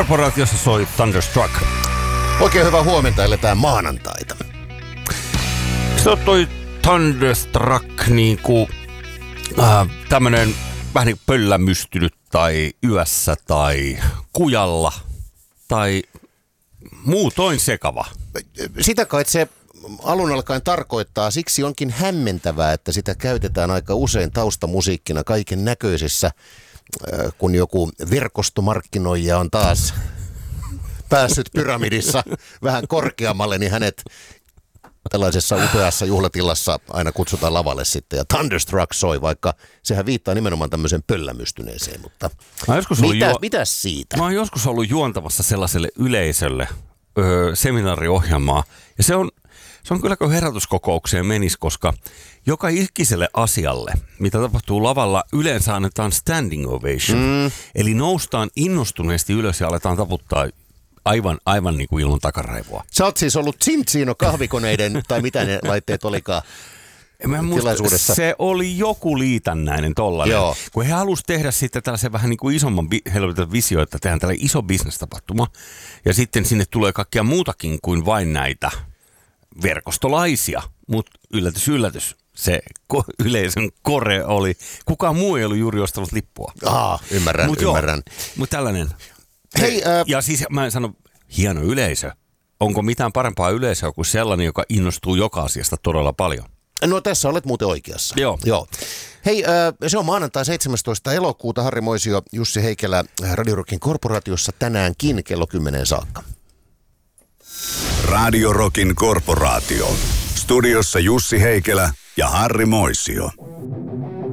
Korporaatiossa soi Thunderstruck. Oikein hyvää huomenta, eletään maanantaita. Se on toi Thunderstruck niinku tämmönen vähän niin kuin pöllämystynyt tai yössä tai kujalla tai muutoin sekava. Sitä kai se alun alkaen tarkoittaa, siksi onkin hämmentävää, että sitä käytetään aika usein taustamusiikkina kaiken näköisessä, kun joku verkostomarkkinoija on taas päässyt pyramidissa vähän korkeammalle, niin hänet tällaisessa upeassa juhlatilassa aina kutsutaan lavalle sitten. Ja Thunderstruck soi, vaikka sehän viittaa nimenomaan tämmöiseen pöllämystyneeseen, mutta mitäs siitä? Mä oon joskus ollut juontamassa sellaiselle yleisölle seminaariohjelmaa, ja se on kyllä kun herätyskokoukseen menisi, koska joka ikiselle asialle, mitä tapahtuu lavalla, yleensä annetaan standing ovation. Eli noustaan innostuneesti ylös ja aletaan taputtaa aivan niin kuin ilman takaraivoa. Sä oot siis ollut Cinzino kahvikoneiden, tai mitä ne laitteet olikaan tilaisuudessa. Se oli joku liitännäinen tollainen. Joo. Kun he halusi tehdä sitten tällaisen vähän niin kuin isomman visio, että tehdään tällainen iso bisnestapahtuma. Ja sitten sinne tulee kaikkea muutakin kuin vain näitä verkostolaisia. Mutta yllätys, se yleisön kore oli, kukaan muu ei ollut juuri ostanut lippua. Ymmärrän. Mutta tällainen. Hei, ja siis mä sanon, hieno yleisö. Onko mitään parempaa yleisöä kuin sellainen, joka innostuu joka asiasta todella paljon? No tässä olet muuten oikeassa. Joo. Hei, se on maanantai 17. elokuuta. Harri Moisio, Jussi Heikelä Radio Rockin Korporaatiossa tänäänkin kello 10 saakka. Radio Rockin Korporaatio. Studiossa Jussi Heikelä ja Harri Moisio.